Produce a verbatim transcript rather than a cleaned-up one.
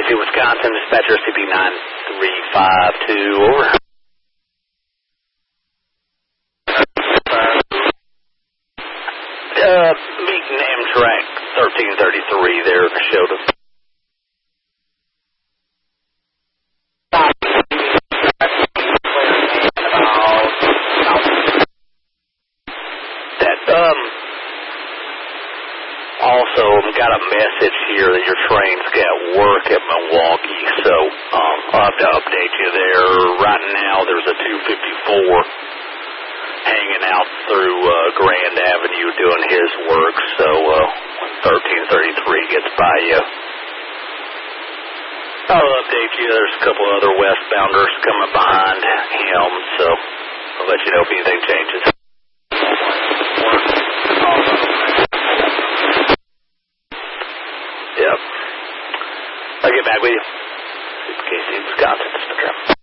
C, Wisconsin, dispatcher C P nine three five two, over. Uh, meeting Amtrak thirteen thirty-three there in the shoulder. That, um, also, I've got a message here that your train's got work at Milwaukee, so, um, I'll have to update you there. Right now, there's a two fifty-four hanging out through, uh, Grand Avenue doing his work, so, uh, when thirteen thirty-three gets by you, I'll update you. There's a couple other westbounders coming behind him, so I'll let you know if anything changes. Yep. I'll get back with you. K C, Wisconsin, Mister Trump.